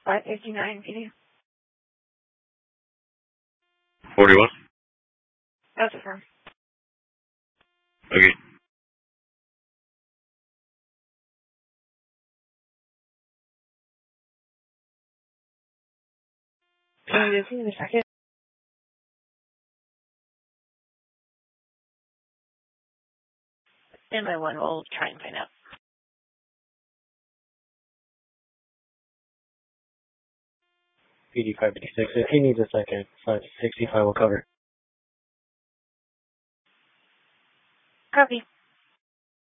559 PD. 41? That's affirmed. Okay. Can you just give me a second? And my one will try and find out. 8556. If he needs a second, 565 will cover. Copy.